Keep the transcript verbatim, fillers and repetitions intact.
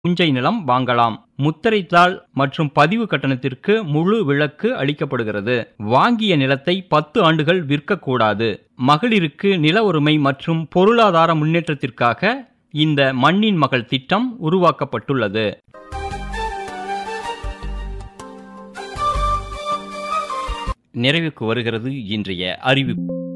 புஞ்சை நிலம் வாங்கலாம். முத்திரைத்தாள் மற்றும் பதிவு கட்டணத்திற்கு முழு விலக்கு அளிக்கப்படுகிறது. வாங்கிய நிலத்தை பத்து ஆண்டுகள் விற்கக்கூடாது. மகளிருக்கு நில உரிமை மற்றும் பொருளாதார முன்னேற்றத்திற்காக இந்த மண்ணின் மகள் திட்டம் உருவாக்கப்பட்டுள்ளது. நிறைவுக்கு வருகிறது இன்றைய அறிவிப்பு.